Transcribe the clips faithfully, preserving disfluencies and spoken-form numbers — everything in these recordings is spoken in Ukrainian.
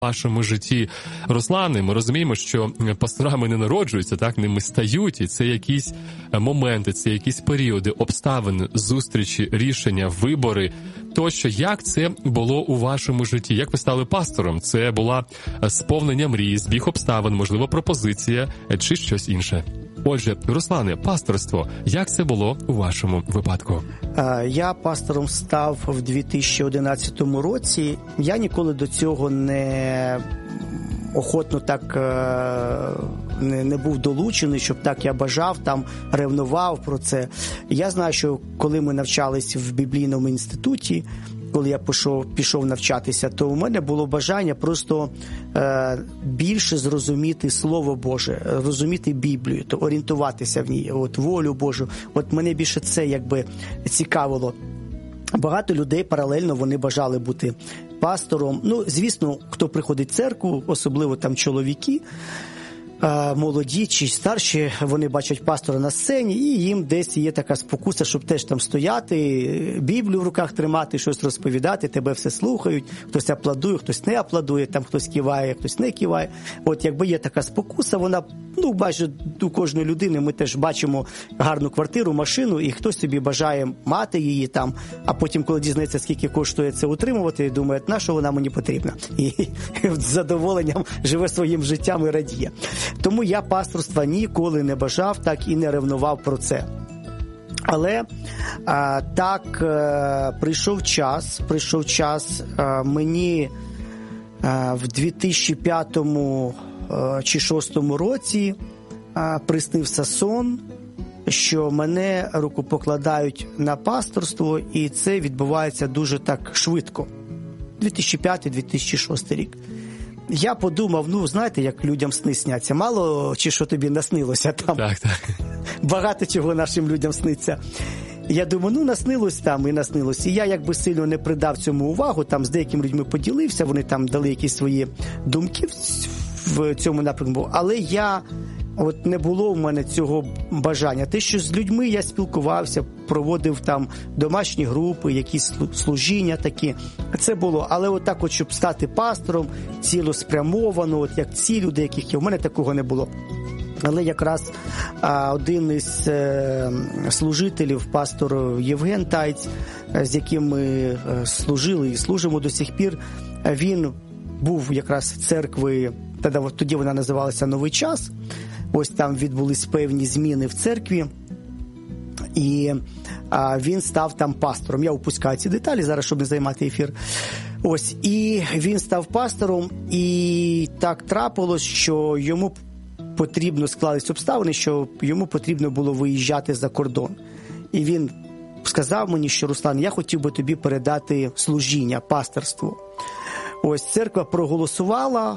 В вашому житті, Руслане, ми розуміємо, що пасторами не народжуються, так, ними стають, і це якісь моменти, це якісь періоди, обставини, зустрічі, рішення, вибори, тощо. Як це було у вашому житті? Як ви стали пастором? Це була сповнення мрії, збіг обставин, можливо, пропозиція чи щось інше? Отже, Руслане, пасторство, як це було у вашому випадку? Я пастором став в дві тисячі одинадцятому році. Я ніколи до цього не охотно так не, не був долучений, щоб так я бажав, там ревнував про це. Я знаю, що коли ми навчались в біблійному інституті, коли я пішов, пішов навчатися, то у мене було бажання просто е, більше зрозуміти Слово Боже, розуміти Біблію, то орієнтуватися в ній, от волю Божу. От мене більше це якби цікавило. Багато людей паралельно вони бажали бути пастором. Ну, звісно, хто приходить в церкву, особливо там чоловіки, молоді чи старші, вони бачать пастора на сцені, і їм десь є така спокуса, щоб теж там стояти, Біблію в руках тримати, щось розповідати, тебе все слухають, хтось аплодує, хтось не аплодує, там хтось киває, хтось не киває. От якби є така спокуса, вона, ну, майже у кожної людини ми теж бачимо гарну квартиру, машину, і хтось собі бажає мати її там, а потім, коли дізнається, скільки коштує це утримувати, думає, на що вона мені потрібна? І з задоволенням живе своїм життям і радіє. Тому я пасторства ніколи не бажав, так і не ревнував про це. Але а, так а, прийшов час, прийшов час а, мені а, в дві тисячі п'ятому а, чи шостому році а, приснився сон, що мене рукопокладають на пасторство, і це відбувається дуже так швидко. дві тисячі п'ятий - дві тисячі шостий рік. Я подумав, ну, знаєте, як людям сни сняться. Мало чи що тобі наснилося там? Так, так. Багато чого нашим людям сниться. Я думаю, ну, наснилось там і наснилось. І я якби сильно не придав цьому увагу, там з деякими людьми поділився, вони там дали якісь свої думки в цьому напрямку. Але я, от не було в мене цього бажання. Те, що з людьми я спілкувався, проводив там домашні групи, якісь служіння такі, це було. Але от так от, щоб стати пастором, цілеспрямовано, от як ці люди, яких є, в мене такого не було. Але якраз а, один із е, служителів, пастор Євген Тайць, з яким ми е, служили і служимо до сих пір, він був якраз в церкві, тоді, тоді вона називалася «Новий час». Ось там відбулись певні зміни в церкві, і а, він став там пастором. Я упускаю ці деталі зараз, щоб не займати ефір. Ось, і він став пастором, і так трапилось, що йому потрібно, склались обставини, що йому потрібно було виїжджати за кордон. І він сказав мені, що, Руслан, я хотів би тобі передати служіння, пасторство. Ось церква проголосувала,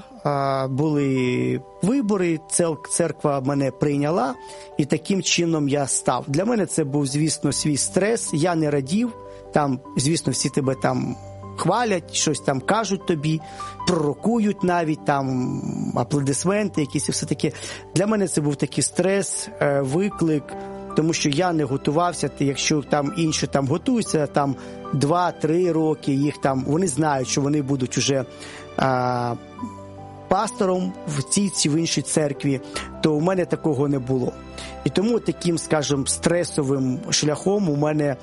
були вибори, церква мене прийняла, і таким чином я став. Для мене це був, звісно, свій стрес, я не радів, там, звісно, всі тебе там хвалять, щось там кажуть тобі, пророкують навіть, там аплодисменти якісь і все таке. Для мене це був такий стрес, виклик, тому що я не готувався, якщо там інші там готуються, там два-три роки, їх там, вони знають, що вони будуть уже а, пастором в цій чи в іншій церкві, то у мене такого не було. І тому таким, скажімо, стресовим шляхом у мене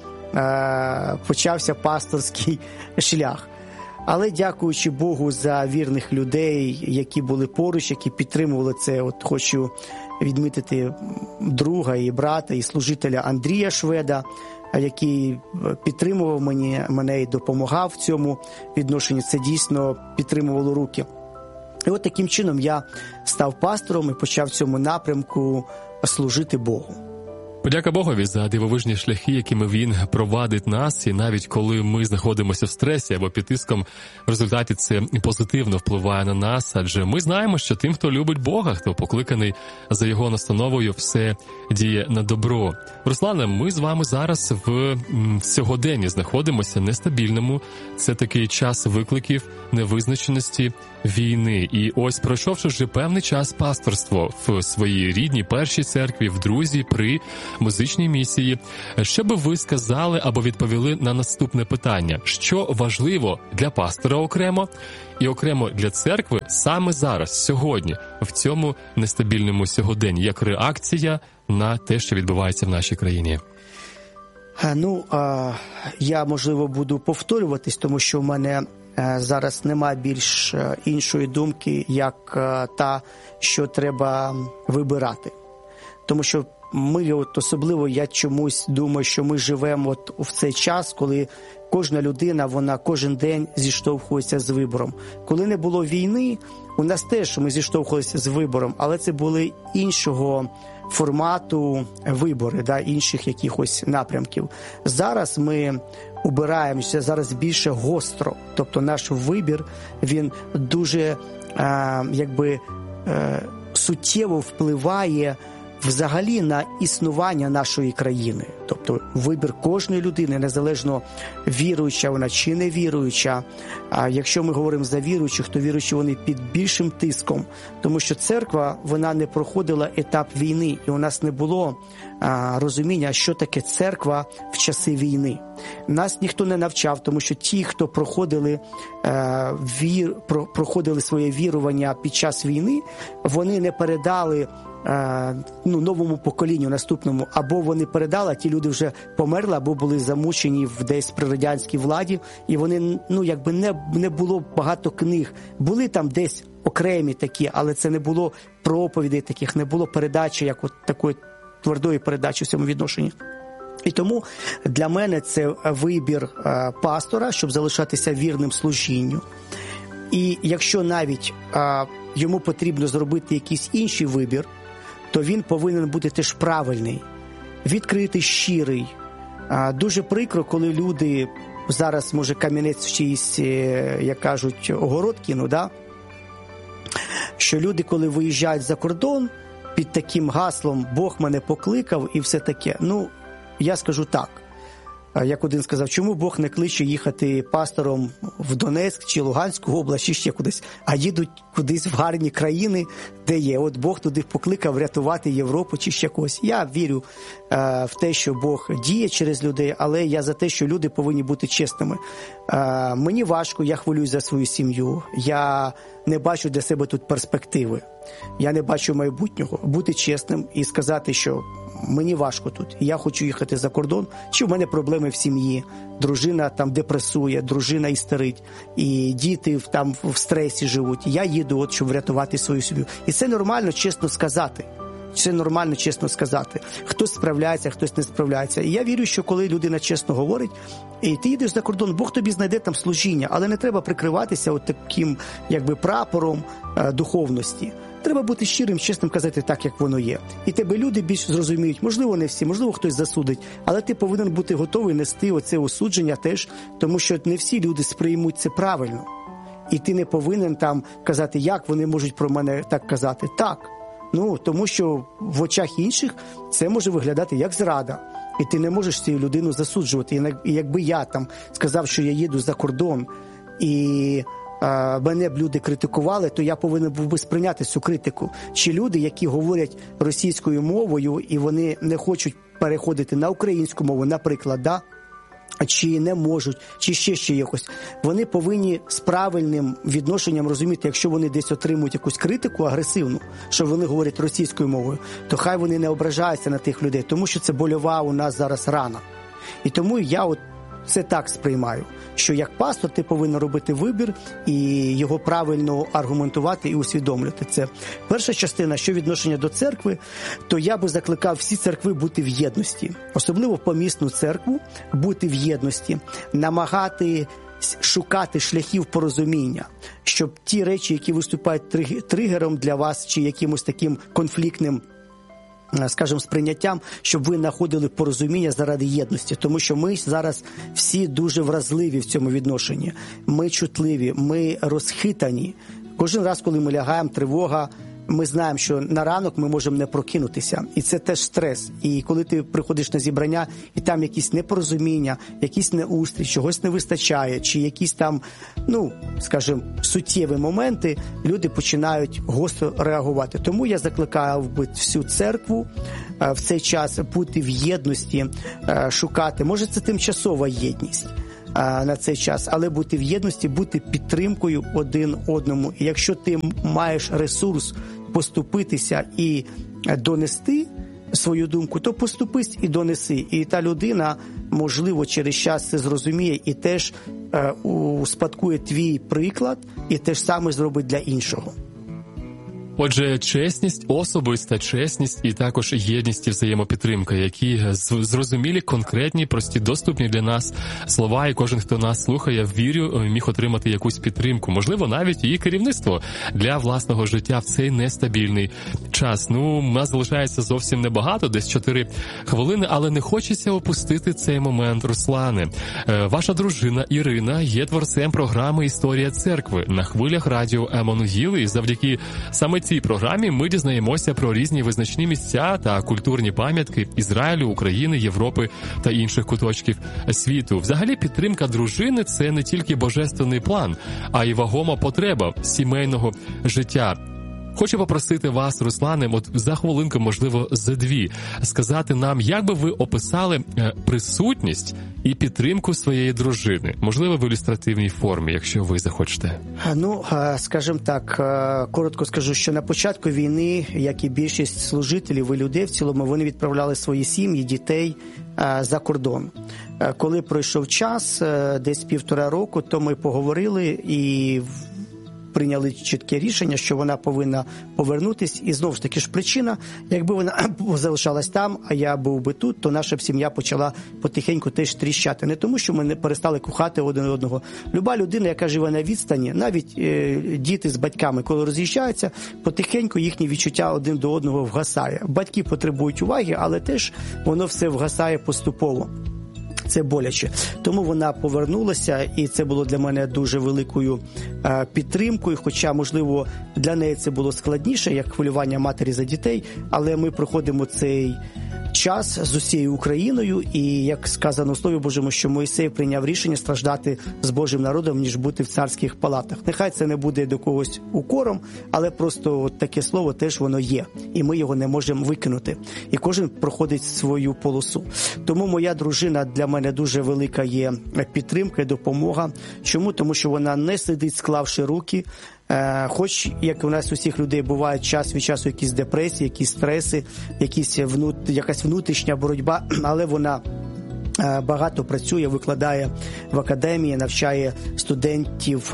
а, почався пасторський шлях. Але дякуючи Богу за вірних людей, які були поруч, які підтримували це, от хочу відмітити друга і брата, і служителя Андрія Шведа, який підтримував мені, мене і допомагав в цьому відношенні. Це дійсно підтримувало руки. І от таким чином я став пастором і почав в цьому напрямку служити Богу. Подяка Богові за дивовижні шляхи, якими Він провадить нас, і навіть коли ми знаходимося в стресі або під тиском, в результаті це позитивно впливає на нас, адже ми знаємо, що тим, хто любить Бога, хто покликаний за Його настановою, все діє на добро. Руслане, ми з вами зараз в сьогоденні знаходимося нестабільному, це такий час викликів, невизначеності, війни. І ось, пройшовши вже певний час пасторство в своїй рідній першій церкві, в друзі, при музичній місії. Що би ви сказали або відповіли на наступне питання? Що важливо для пастора окремо і окремо для церкви саме зараз, сьогодні, в цьому нестабільному сьогоденні, як реакція на те, що відбувається в нашій країні? Ну, я, можливо, буду повторюватись, тому що в мене зараз немає більш іншої думки, як та, що треба вибирати. Тому що ми, от особливо, я чомусь думаю, що ми живемо от в цей час, коли кожна людина, вона кожен день зіштовхується з вибором. Коли не було війни, у нас теж ми зіштовхувалися з вибором, але це були іншого формату вибори, да, інших якихось напрямків. Зараз ми обираємося, зараз більше гостро. Тобто наш вибір, він дуже е, якби е, суттєво впливає взагалі на існування нашої країни. Тобто вибір кожної людини, незалежно віруюча вона чи не віруюча. А якщо ми говоримо за віруючих, то віруючі вони під більшим тиском, тому що церква, вона не проходила етап війни, і у нас не було а, розуміння, що таке церква в часи війни. Нас ніхто не навчав, тому що ті, хто проходили, а, вір, про, проходили своє вірування під час війни, вони не передали ну, новому поколінню, наступному, або вони передали, а ті люди вже померли, або були замучені в десь при радянській владі, і вони, ну, якби не, не було багато книг. Були там десь окремі такі, але це не було проповідей таких, не було передачі, як от такої твердої передачі в цьому відношенні. І тому для мене це вибір а, пастора, щоб залишатися вірним служінню. І якщо навіть а, йому потрібно зробити якийсь інший вибір, то він повинен бути теж правильний, відкритий, щирий. А, дуже прикро, коли люди, зараз, може, камінець в чиїсь, як кажуть, огород кину, да? Що люди, коли виїжджають за кордон, під таким гаслом «Бог мене покликав» і все таке. Ну, я скажу так. Як один сказав, чому Бог не кличе їхати пастором в Донецьк чи Луганську область, чи ще кудись, а їдуть кудись в гарні країни, де є. От Бог туди покликав врятувати Європу чи ще когось. Я вірю е, в те, що Бог діє через людей, але я за те, що люди повинні бути чесними. Е, мені важко, я хвилююсь за свою сім'ю, я не бачу для себе тут перспективи, я не бачу майбутнього. Бути чесним і сказати, що мені важко тут, я хочу їхати за кордон, чи в мене проблеми в сім'ї, дружина там депресує, дружина істерить, і діти там в стресі живуть. Я їду, от, щоб врятувати свою сім'ю. І це нормально, чесно сказати. Це нормально, чесно сказати. Хтось справляється, хтось не справляється. І я вірю, що коли людина чесно говорить, і ти їдеш за кордон, Бог тобі знайде там служіння, але не треба прикриватися от таким, якби, прапором е, духовності. Треба бути щирим, чесним, казати так, як воно є. І тебе люди більш зрозуміють, можливо, не всі, можливо, хтось засудить, але ти повинен бути готовий нести оце осудження теж, тому що не всі люди сприймуть це правильно. І ти не повинен там казати, як вони можуть про мене так казати. Так. Ну, тому що в очах інших це може виглядати як зрада. І ти не можеш цю людину засуджувати. І якби я там сказав, що я їду за кордон, і а, мене б люди критикували, то я повинен був би сприйняти цю критику. Чи люди, які говорять російською мовою, і вони не хочуть переходити на українську мову, наприклад, да? Чи не можуть, чи ще ще якось. Вони повинні з правильним відношенням розуміти, якщо вони десь отримують якусь критику агресивну, що вони говорять російською мовою, то хай вони не ображаються на тих людей, тому що це больова у нас зараз рана. І тому я от це так сприймаю, що як пастор ти повинен робити вибір і його правильно аргументувати і усвідомлювати. Це перша частина, що відношення до церкви, то я би закликав всі церкви бути в єдності. Особливо помісну церкву бути в єдності, намагати шукати шляхів порозуміння, щоб ті речі, які виступають тригером для вас чи якимось таким конфліктним, скажімо, сприйняттям, щоб ви знаходили порозуміння заради єдності. Тому що ми зараз всі дуже вразливі в цьому відношенні. Ми чутливі, ми розхитані. Кожен раз, коли ми лягаємо, тривога, ми знаємо, що на ранок ми можемо не прокинутися. І це теж стрес. І коли ти приходиш на зібрання, і там якісь непорозуміння, якісь неустрій, чогось не вистачає, чи якісь там, ну, скажімо, суттєві моменти, люди починають гостро реагувати. Тому я закликаю всю церкву в цей час бути в єдності, шукати. Може, це тимчасова єдність на цей час, але бути в єдності, бути підтримкою один одному. І якщо ти маєш ресурс поступитися і донести свою думку, то поступись і донеси. І та людина, можливо, через час це зрозуміє і теж е, успадкує твій приклад, і те ж саме зробить для іншого. Отже, чесність, особиста чесність і також єдність і взаємопідтримка, які зрозумілі, конкретні, прості, доступні для нас слова, і кожен, хто нас слухає, вірю, міг отримати якусь підтримку, можливо, навіть і керівництво для власного життя в цей нестабільний час. Ну, у нас залишається зовсім небагато, десь чотири хвилини, але не хочеться опустити цей момент. Руслане, ваша дружина Ірина є творцем програми «Історія церкви» на хвилях радіо Еммануїл, і завдяки саме цій програмі ми дізнаємося про різні визначні місця та культурні пам'ятки Ізраїлю, України, Європи та інших куточків світу. Взагалі, підтримка дружини – це не тільки божественний план, а й вагома потреба сімейного життя. Хочу попросити вас, Руслане, от за хвилинку, можливо, за дві, сказати нам, як би ви описали присутність і підтримку своєї дружини, можливо, в ілюстративній формі, якщо ви захочете. Ну, скажімо так, коротко скажу, що на початку війни, як і більшість служителів і людей в цілому, вони відправляли свої сім'ї, дітей за кордон. Коли пройшов час, десь півтора року, то ми поговорили і прийняли чітке рішення, що вона повинна повернутись. І знову ж таки ж причина, якби вона залишалась там, а я був би тут, то наша б сім'я почала потихеньку теж тріщати. Не тому, що ми не перестали кохати один одного. Люба людина, яка живе на відстані, навіть е, діти з батьками, коли роз'їжджаються, потихеньку їхні відчуття один до одного вгасає. Батьки потребують уваги, але теж воно все вгасає поступово. Це боляче. Тому вона повернулася, і це було для мене дуже великою е, підтримкою, хоча, можливо, для неї це було складніше, як хвилювання матері за дітей, але ми проходимо цей час з усією Україною, і, як сказано в Слові Божому, що Мойсей прийняв рішення страждати з Божим народом, ніж бути в царських палатах. Нехай це не буде до когось укором, але просто от таке слово теж воно є, і ми його не можемо викинути. І кожен проходить свою полосу. Тому моя дружина для мене дуже велика є підтримка і допомога. Чому? Тому що вона не сидить, склавши руки. Хоч, як у нас у всіх людей буває час від часу якісь депресії, якісь стреси, якісь внут... якась внутрішня боротьба, але вона багато працює, викладає в академії, навчає студентів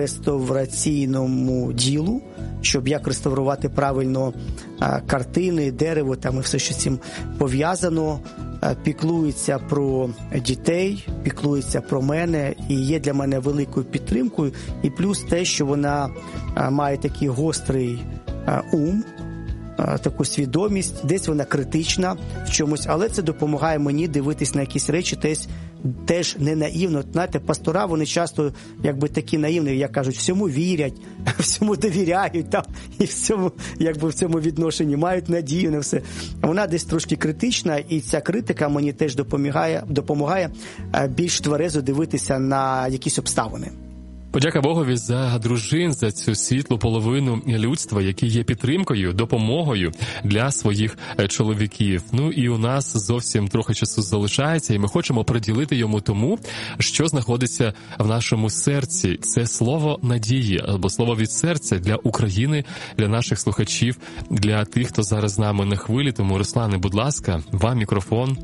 реставраційному ділу, щоб як реставрувати правильно картини, дерево, там і все, що з цим пов'язано. Піклується про дітей, піклується про мене і є для мене великою підтримкою. І плюс те, що вона має такий гострий ум, таку свідомість, десь вона критична в чомусь, але це допомагає мені дивитись на якісь речі теж, теж не наївно. Знаєте, пастора, вони часто якби такі наївні, як кажуть, всьому вірять, всьому довіряють там, і всьому, якби в цьому відношенні мають надію на все. Вона десь трошки критична, і ця критика мені теж допомагає, допомагає більш тверезо дивитися на якісь обставини. Подяка Богові за дружин, за цю світлу половину людства, які є підтримкою, допомогою для своїх чоловіків. Ну і у нас зовсім трохи часу залишається, і ми хочемо приділити йому тому, що знаходиться в нашому серці. Це слово надії, або слово від серця для України, для наших слухачів, для тих, хто зараз з нами на хвилі. Тому, Руслане, будь ласка, вам мікрофон.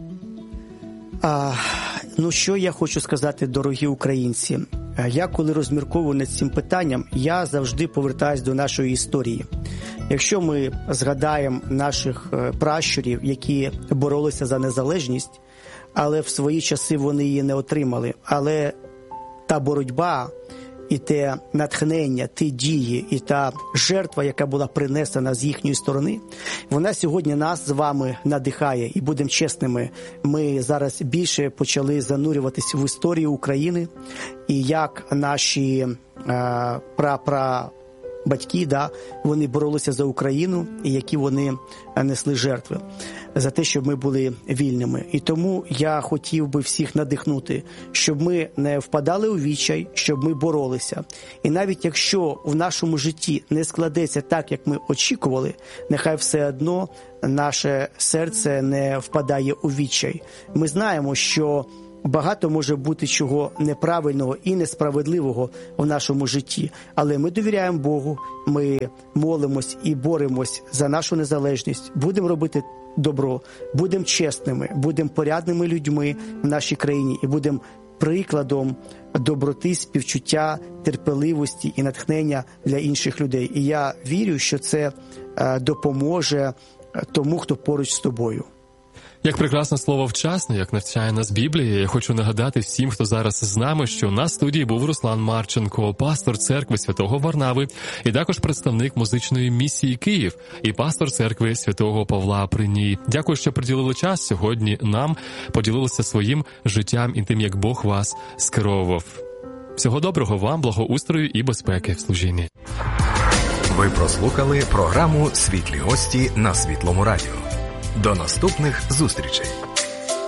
А, ну, що я хочу сказати, дорогі українці? Я, коли розмірковую над цим питанням, я завжди повертаюсь до нашої історії. Якщо ми згадаємо наших пращурів, які боролися за незалежність, але в свої часи вони її не отримали, але та боротьба і те натхнення, ті дії, і та жертва, яка була принесена з їхньої сторони, вона сьогодні нас з вами надихає. І будемо чесними, ми зараз більше почали занурюватись в історію України, і як наші е, пра-пра батьки, да, вони боролися за Україну, і які вони несли жертви за те, щоб ми були вільними. І тому я хотів би всіх надихнути, щоб ми не впадали у відчай, щоб ми боролися. І навіть якщо в нашому житті не складеться так, як ми очікували, нехай все одно наше серце не впадає у відчай. Ми знаємо, що багато може бути чого неправильного і несправедливого в нашому житті, але ми довіряємо Богу, ми молимось і боремось за нашу незалежність, будемо робити добро, будемо чесними, будемо порядними людьми в нашій країні і будемо прикладом доброти, співчуття, терпеливості і натхнення для інших людей. І я вірю, що це допоможе тому, хто поруч з тобою. Як прекрасне слово «вчасно», як навчає нас Біблія, я хочу нагадати всім, хто зараз з нами, що на студії був Руслан Марченко, пастор церкви Святого Варнави, і також представник музичної місії «Київ» і пастор церкви Святого Павла при ній. Дякую, що приділили час сьогодні нам, поділилися своїм життям і тим, як Бог вас скеровував. Всього доброго вам, благоустрою і безпеки в служінні. Ви прослухали програму «Світлі гості» на Світлому радіо. До наступних зустрічей!